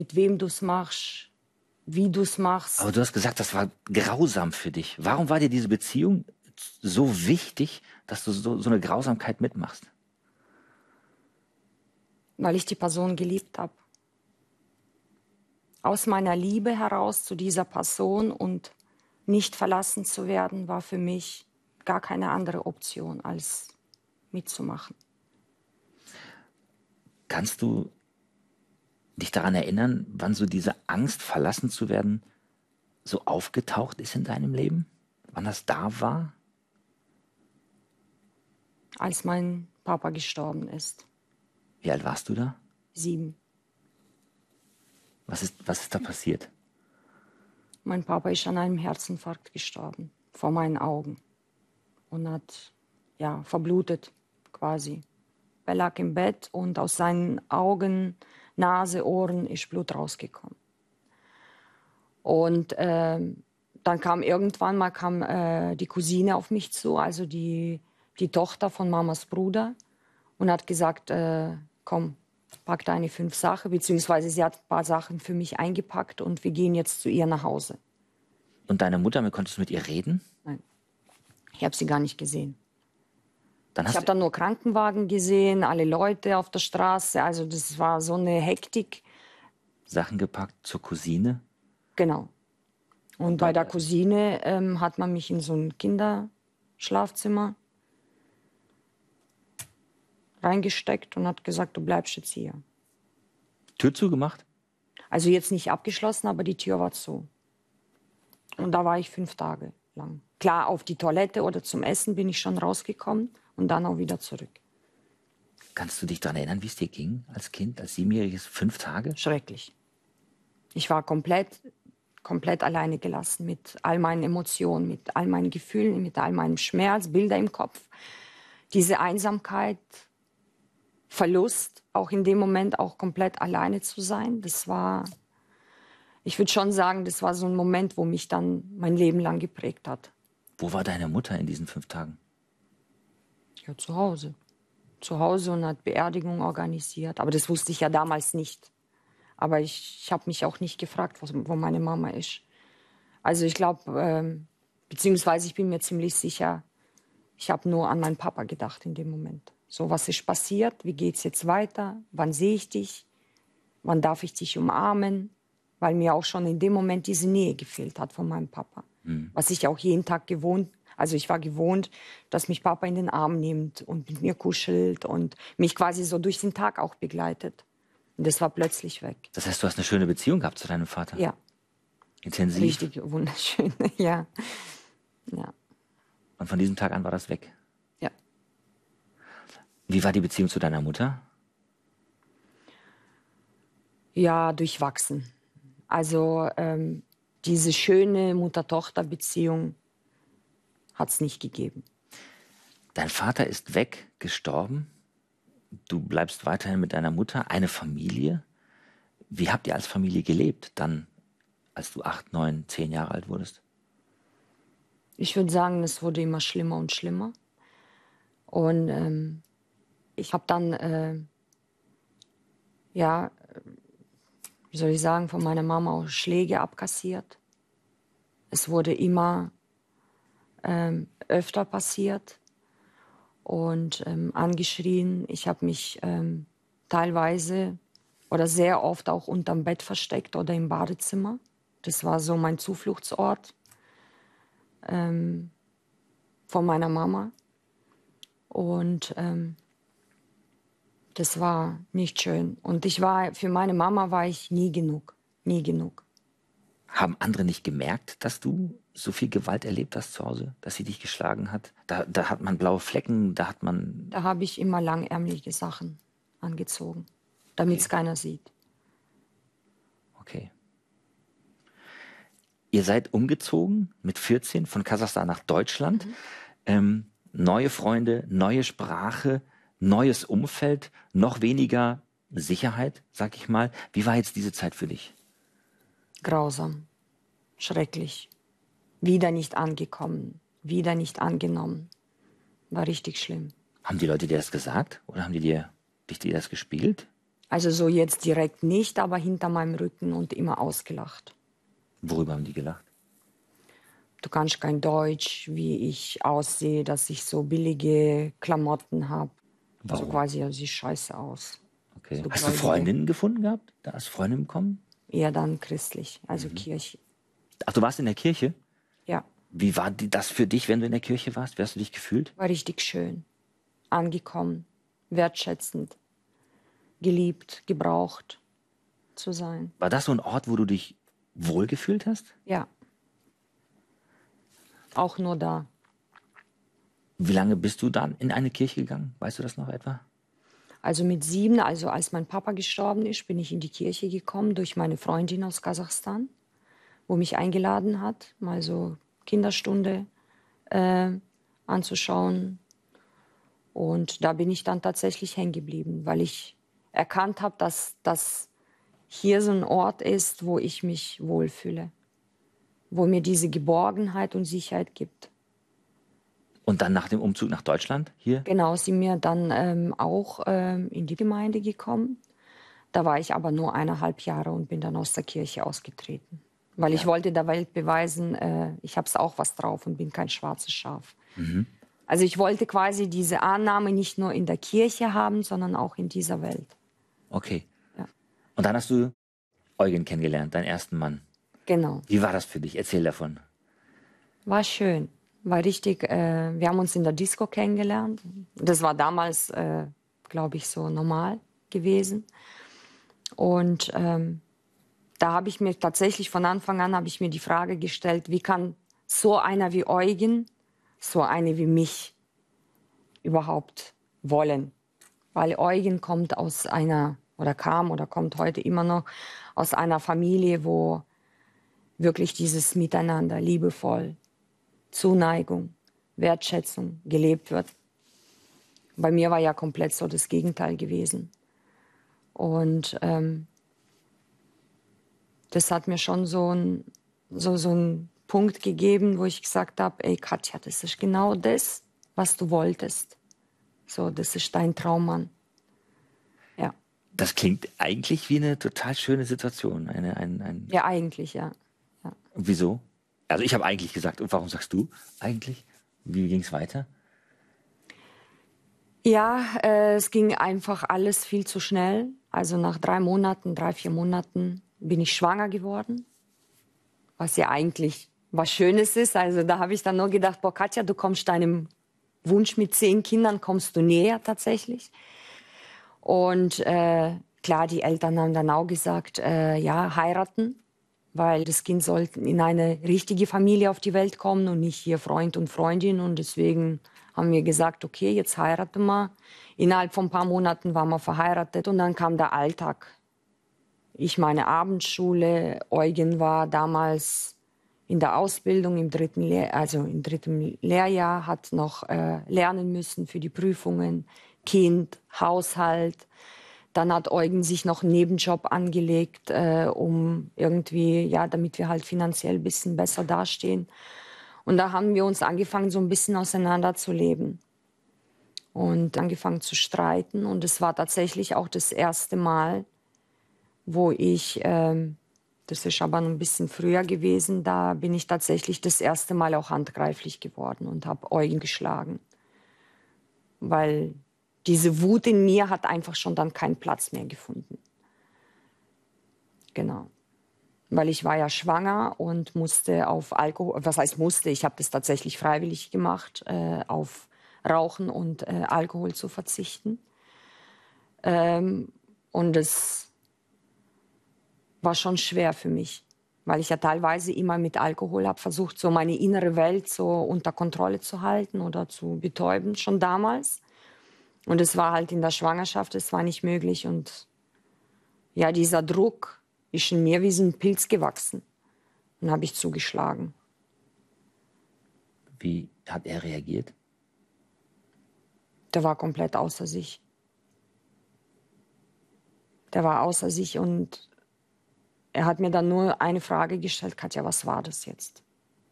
mit wem du es machst, wie du es machst. Aber du hast gesagt, das war grausam für dich. Warum war dir diese Beziehung so wichtig, dass du so eine Grausamkeit mitmachst? Weil ich die Person geliebt habe. Aus meiner Liebe heraus zu dieser Person und nicht verlassen zu werden, war für mich gar keine andere Option, als mitzumachen. Kannst du dich daran erinnern, wann so diese Angst, verlassen zu werden, so aufgetaucht ist in deinem Leben? Wann das da war? Als mein Papa gestorben ist. Wie alt warst du da? 7. Was ist da passiert? Mein Papa ist an einem Herzinfarkt gestorben, vor meinen Augen. Und hat, ja, verblutet quasi. Er lag im Bett und aus seinen Augen, Nase, Ohren ist Blut rausgekommen. Und dann kam irgendwann mal die Cousine auf mich zu, also die Tochter von Mamas Bruder, und hat gesagt, komm, pack deine 5 Sachen, beziehungsweise sie hat ein paar Sachen für mich eingepackt und wir gehen jetzt zu ihr nach Hause. Und deine Mutter, konntest du mit ihr reden? Nein, ich habe sie gar nicht gesehen. Dann Ich hast habe dann nur Krankenwagen gesehen, alle Leute auf der Straße, also das war so eine Hektik. Sachen gepackt zur Cousine? Genau. Und bei der Cousine hat man mich in so ein Kinderschlafzimmer reingesteckt und hat gesagt, du bleibst jetzt hier. Tür zugemacht? Also jetzt nicht abgeschlossen, aber die Tür war zu. Und da war ich 5 Tage lang. Klar, auf die Toilette oder zum Essen bin ich schon rausgekommen und dann auch wieder zurück. Kannst du dich daran erinnern, wie es dir ging als Kind, als 7-jähriges, 5 Tage? Schrecklich. Ich war komplett alleine gelassen mit all meinen Emotionen, mit all meinen Gefühlen, mit all meinem Schmerz, Bilder im Kopf. Diese Einsamkeit, Verlust, auch in dem Moment auch komplett alleine zu sein, das war, ich würde schon sagen, das war so ein Moment, wo mich dann mein Leben lang geprägt hat. Wo war deine Mutter in diesen 5 Tagen? Ja, zu Hause. Zu Hause und hat Beerdigung organisiert. Aber das wusste ich ja damals nicht. Aber ich habe mich auch nicht gefragt, wo meine Mama ist. Also ich glaube, beziehungsweise ich bin mir ziemlich sicher, ich habe nur an meinen Papa gedacht in dem Moment. So, was ist passiert? Wie geht's jetzt weiter? Wann sehe ich dich? Wann darf ich dich umarmen? Weil mir auch schon in dem Moment diese Nähe gefehlt hat von meinem Papa. Was ich auch jeden Tag also ich war gewohnt, dass mich Papa in den Arm nimmt und mit mir kuschelt und mich quasi so durch den Tag auch begleitet. Und das war plötzlich weg. Das heißt, du hast eine schöne Beziehung gehabt zu deinem Vater? Ja. Intensiv? Richtig wunderschön, ja. Ja. Und von diesem Tag an war das weg? Ja. Wie war die Beziehung zu deiner Mutter? Ja, durchwachsen. Also diese schöne Mutter-Tochter-Beziehung hat es nicht gegeben. Dein Vater ist weg, gestorben. Du bleibst weiterhin mit deiner Mutter, eine Familie. Wie habt ihr als Familie gelebt, dann, als du 8, 9, 10 Jahre alt wurdest? Ich würde sagen, es wurde immer schlimmer und schlimmer. Und ich habe dann, ja, wie soll ich sagen, von meiner Mama auch Schläge abkassiert. Es wurde immer öfter passiert und angeschrien. Ich habe mich teilweise oder sehr oft auch unterm Bett versteckt oder im Badezimmer. Das war so mein Zufluchtsort von meiner Mama. Und das war nicht schön. Und für meine Mama war ich nie genug. Nie genug. Haben andere nicht gemerkt, dass du so viel Gewalt erlebt hast zu Hause, dass sie dich geschlagen hat? Da hat man blaue Flecken, da hat man... Da habe ich immer langärmelige Sachen angezogen, damit es keiner sieht. Okay. Ihr seid umgezogen mit 14 von Kasachstan nach Deutschland. Neue Freunde, neue Sprache, neues Umfeld, noch weniger Sicherheit, sag ich mal. Wie war jetzt diese Zeit für dich? Grausam, schrecklich. Wieder nicht angekommen, wieder nicht angenommen. War richtig schlimm. Haben die Leute dir das gesagt oder haben die dir das gespiegelt? Also so jetzt direkt nicht, aber hinter meinem Rücken und immer ausgelacht. Worüber haben die gelacht? Du kannst kein Deutsch, wie ich aussehe, dass ich so billige Klamotten habe. Also Warum? quasi, ja, sieht scheiße aus. Okay. So Hast du Gläubige. Freundinnen gefunden gehabt? Da hast du Freundinnen bekommen? Eher dann christlich, also Kirche. Ach, du warst in der Kirche? Ja, Wie war das für dich, wenn du in der Kirche warst? Wie hast du dich gefühlt? war richtig schön. Angekommen, wertschätzend, geliebt, gebraucht zu sein. War das so ein Ort, wo du dich wohlgefühlt hast? Ja, auch nur da. Wie lange bist du dann in eine Kirche gegangen? Weißt du das noch etwa? Also mit 7, also als mein Papa gestorben ist, bin ich in die Kirche gekommen durch meine Freundin aus Kasachstan, wo mich eingeladen hat, mal so Kinderstunde anzuschauen. Und da bin ich dann tatsächlich hängen geblieben, weil ich erkannt habe, dass das hier so ein Ort ist, wo ich mich wohlfühle, wo mir diese Geborgenheit und Sicherheit gibt. Und dann nach dem Umzug nach Deutschland hier? Genau, sind mir dann auch in die Gemeinde gekommen. Da war ich aber nur 1,5 Jahre und bin dann aus der Kirche ausgetreten. Weil ich wollte der Welt beweisen, ich habe es auch was drauf und bin kein schwarzes Schaf. Also ich wollte quasi diese Annahme nicht nur in der Kirche haben, sondern auch in dieser Welt. Okay. Ja. Und dann hast du Eugen kennengelernt, deinen ersten Mann. Genau. Wie war das für dich? Erzähl davon. War schön. War richtig, wir haben uns in der Disco kennengelernt. Das war damals, glaube ich, so normal gewesen. Und da habe ich mir tatsächlich von Anfang an habe ich mir die Frage gestellt, wie kann so einer wie Eugen, so eine wie mich überhaupt wollen? Weil Eugen kommt aus einer, oder kam oder kommt heute immer noch aus einer Familie, wo wirklich dieses Miteinander, liebevoll, Zuneigung, Wertschätzung gelebt wird. Bei mir war ja komplett so das Gegenteil gewesen. Und das hat mir schon so einen Punkt gegeben, wo ich gesagt habe, ey Katja, das ist genau das, was du wolltest. So, das ist dein Traummann. Ja, Das klingt eigentlich wie eine total schöne Situation. ja eigentlich, ja. Ja, Wieso? Also ich habe eigentlich gesagt, und warum sagst du eigentlich? Wie ging es weiter? ja es ging einfach alles viel zu schnell. Also nach 3 Monaten, 3, 4 Monaten bin ich schwanger geworden, was ja eigentlich was Schönes ist. Also da habe ich dann nur gedacht, boah Katja, du kommst deinem Wunsch mit 10 Kindern, kommst du näher tatsächlich. Und klar, die Eltern haben dann auch gesagt, ja, heiraten, weil das Kind sollte in eine richtige Familie auf die Welt kommen und nicht hier Freund und Freundin. Und deswegen haben wir gesagt, okay, jetzt heiraten wir. Innerhalb von ein paar Monaten waren wir verheiratet und dann kam der Alltag. Ich meine Abendschule, Eugen war damals in der Ausbildung im im dritten Lehrjahr, hat noch lernen müssen für die Prüfungen, Kind, Haushalt. Dann hat Eugen sich noch einen Nebenjob angelegt, um irgendwie, ja, damit wir halt finanziell ein bisschen besser dastehen. Und da haben wir uns angefangen, so ein bisschen auseinanderzuleben und angefangen zu streiten. Und es war tatsächlich auch das erste Mal, wo ich, das ist aber ein bisschen früher gewesen, da bin ich tatsächlich das erste Mal auch handgreiflich geworden und habe Eugen geschlagen. Weil diese Wut in mir hat einfach schon dann keinen Platz mehr gefunden. Genau. Weil ich war ja schwanger und musste auf Alkohol, was heißt musste, ich habe das tatsächlich freiwillig gemacht, auf Rauchen und Alkohol zu verzichten. Und es war schon schwer für mich, weil ich ja teilweise immer mit Alkohol habe versucht, so meine innere Welt so unter Kontrolle zu halten oder zu betäuben, schon damals. Und es war halt in der Schwangerschaft, es war nicht möglich. Und ja, dieser Druck ist in mir wie so ein Pilz gewachsen. Und habe ich zugeschlagen. Wie hat er reagiert? Der war komplett außer sich. Der war außer sich und er hat mir dann nur eine Frage gestellt, Katja, was war das jetzt?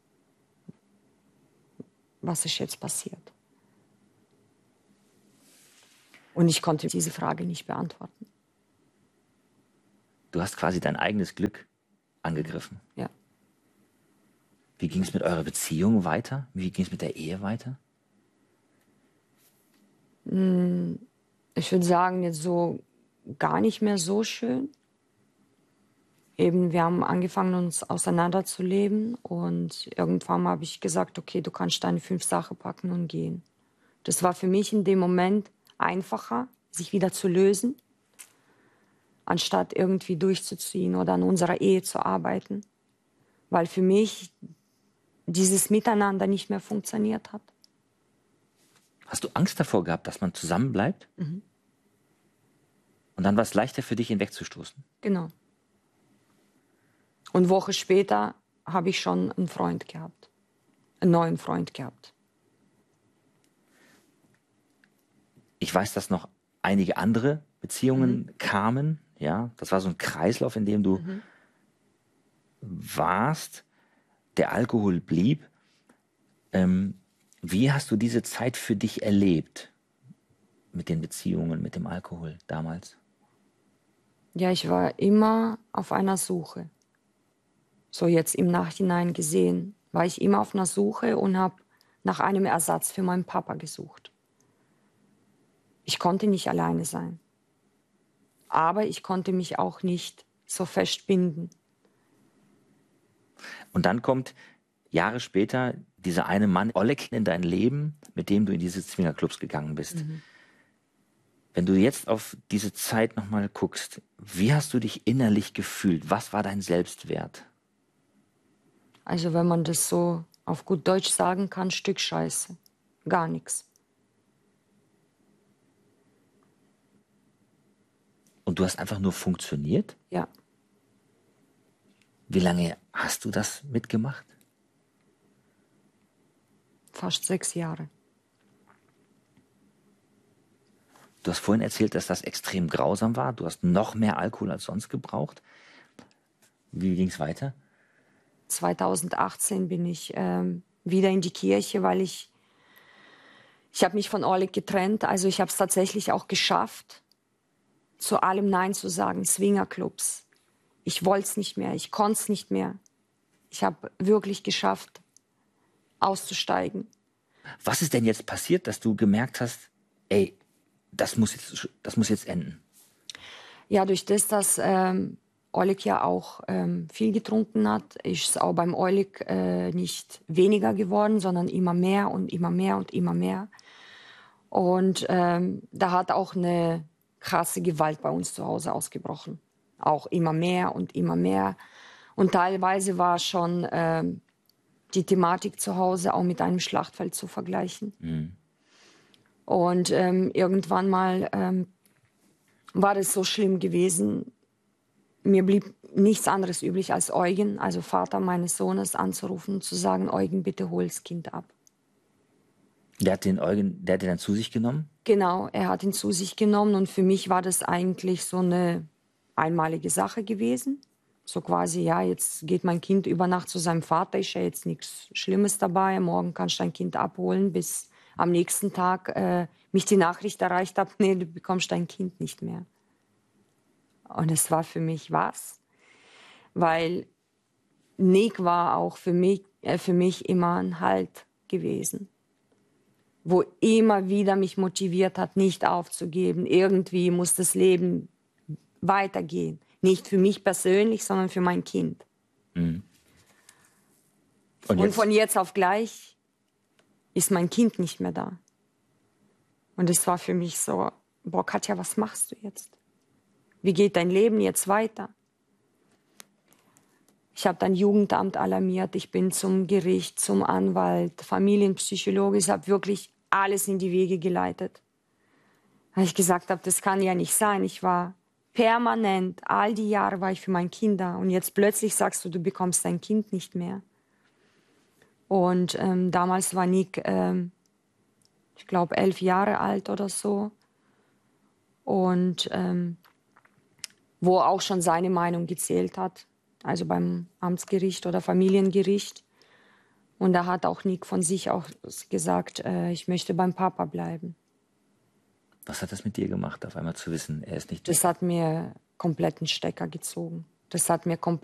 Was ist jetzt passiert? Und ich konnte diese Frage nicht beantworten. Du hast quasi dein eigenes Glück angegriffen. Ja. Wie ging es mit eurer Beziehung weiter? Wie ging es mit der Ehe weiter? Ich würde sagen, jetzt so gar nicht mehr so schön. Eben, wir haben angefangen, uns auseinanderzuleben und irgendwann habe ich gesagt, okay, du kannst deine 5 Sachen packen und gehen. Das war für mich in dem Moment einfacher, sich wieder zu lösen, anstatt irgendwie durchzuziehen oder an unserer Ehe zu arbeiten, weil für mich dieses Miteinander nicht mehr funktioniert hat. Hast du Angst davor gehabt, dass man zusammenbleibt? Mhm. Und dann war es leichter für dich, ihn wegzustoßen? Genau. Und eine Woche später habe ich schon einen Freund gehabt, einen neuen Freund gehabt. Ich weiß, dass noch einige andere Beziehungen kamen. Ja, das war so ein Kreislauf, in dem du warst. Der Alkohol blieb. Wie hast du diese Zeit für dich erlebt? Mit den Beziehungen, mit dem Alkohol damals? Ja, ich war immer auf einer Suche. So jetzt im Nachhinein gesehen, war ich immer auf einer Suche und habe nach einem Ersatz für meinen Papa gesucht. Ich konnte nicht alleine sein. Aber ich konnte mich auch nicht so festbinden. Und dann kommt Jahre später dieser eine Mann, Oleg, in dein Leben, mit dem du in diese Swingerclubs gegangen bist. Wenn du jetzt auf diese Zeit nochmal guckst, wie hast du dich innerlich gefühlt? Was war dein Selbstwert? Also wenn man das so auf gut Deutsch sagen kann, Stück Scheiße. Gar nichts. Und du hast einfach nur funktioniert? Ja. Wie lange hast du das mitgemacht? Fast 6 Jahre. Du hast vorhin erzählt, dass das extrem grausam war. Du hast noch mehr Alkohol als sonst gebraucht. Wie ging es weiter? 2018 bin ich wieder in die Kirche, weil ich habe mich von Oleg getrennt. Also ich habe es tatsächlich auch geschafft, zu allem Nein zu sagen. Swingerclubs. Ich wollte es nicht mehr, ich konnte es nicht mehr. Ich habe wirklich geschafft, auszusteigen. Was ist denn jetzt passiert, dass du gemerkt hast, ey, das muss jetzt enden? Ja, durch das, dass Oleg ja auch viel getrunken hat, ist es auch beim Oleg nicht weniger geworden, sondern immer mehr und immer mehr und immer mehr. Und da hat auch eine krasse Gewalt bei uns zu Hause ausgebrochen. Auch immer mehr und immer mehr. Und teilweise war schon die Thematik zu Hause auch mit einem Schlachtfeld zu vergleichen. Und irgendwann mal war das so schlimm gewesen. Mir blieb nichts anderes übrig, als Eugen, also Vater meines Sohnes, anzurufen und zu sagen, Eugen, bitte hol das Kind ab. Der hat den dann zu sich genommen? Genau, er hat ihn zu sich genommen und für mich war das eigentlich so eine einmalige Sache gewesen. So quasi, ja, jetzt geht mein Kind über Nacht zu seinem Vater, ist ja jetzt nichts Schlimmes dabei, morgen kannst du dein Kind abholen, bis am nächsten Tag mich die Nachricht erreicht hat, nee, du bekommst dein Kind nicht mehr. Und es war für mich was, weil Nick war auch für mich immer ein Halt gewesen, wo immer wieder mich motiviert hat, nicht aufzugeben. Irgendwie muss das Leben weitergehen. Nicht für mich persönlich, sondern für mein Kind. Und Und von jetzt auf gleich ist mein Kind nicht mehr da. Und es war für mich so, boah, Katja, was machst du jetzt? Wie geht dein Leben jetzt weiter? Ich habe dann Jugendamt alarmiert, ich bin zum Gericht, zum Anwalt, Familienpsychologe, ich habe wirklich alles in die Wege geleitet. Weil ich gesagt habe, das kann ja nicht sein. Ich war permanent, all die Jahre war ich für mein Kind da. Und jetzt plötzlich sagst du, du bekommst dein Kind nicht mehr. Und damals war Nick, ich glaube, 11 Jahre alt oder so. Und wo auch schon seine Meinung gezählt hat. Also beim Amtsgericht oder Familiengericht. Und da hat auch Nick von sich auch gesagt, ich möchte beim Papa bleiben. was hat das mit dir gemacht, auf einmal zu wissen, er ist nicht Das hat mir kompletten Stecker gezogen. Das hat mir komplett